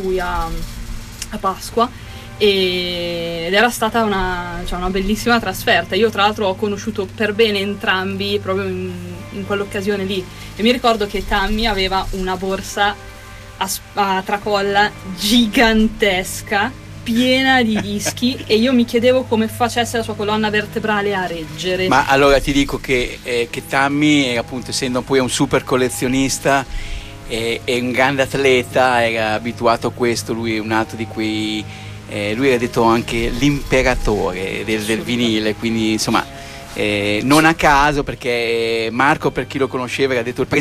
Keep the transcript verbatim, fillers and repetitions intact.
lui a, a Pasqua, e, ed era stata una, cioè una bellissima trasferta. Io tra l'altro ho conosciuto per bene entrambi proprio in, in quell'occasione lì, e mi ricordo che Tammy aveva una borsa a, a tracolla gigantesca piena di dischi e io mi chiedevo come facesse la sua colonna vertebrale a reggere. Ma allora ti dico che, eh, che Tammy, appunto, essendo poi un super collezionista e eh, un grande atleta, era abituato a questo. Lui è un altro di quei, eh, lui era detto anche l'imperatore del, del vinile, quindi insomma eh, non a caso, perché Marco, per chi lo conosceva, era detto il